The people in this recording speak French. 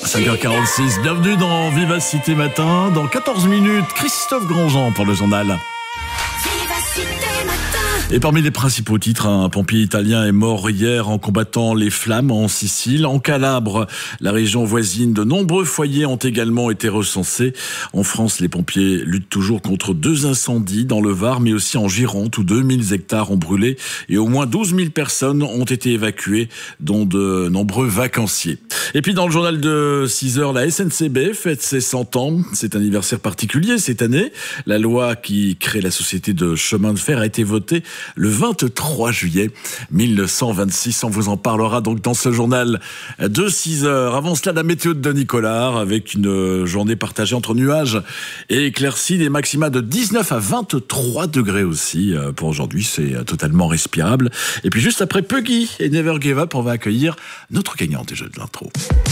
5h46, bienvenue dans Vivacité Matin. Dans 14 minutes, Christophe Grandjean pour le journal. Et parmi les principaux titres, un pompier italien est mort hier en combattant les flammes en Sicile. En Calabre, la région voisine, de nombreux foyers ont également été recensés. En France, les pompiers luttent toujours contre 2 incendies dans le Var, mais aussi en Gironde, où 2000 hectares ont brûlé et au moins 12 000 personnes ont été évacuées, dont de nombreux vacanciers. Et puis dans le journal de 6h, la SNCB fête ses 100 ans. C'est un anniversaire particulier cette année. La loi qui crée la société de chemin de fer a été votée le 23 juillet 1926. On vous en parlera donc dans ce journal de 6h. Avant cela, la météo de Denis Collard avec une journée partagée entre nuages et éclaircies. Des maxima de 19 à 23 degrés aussi pour aujourd'hui. C'est totalement respirable. Et puis juste après Puggy et Never Give Up, on va accueillir notre gagnante des Jeux de l'intro.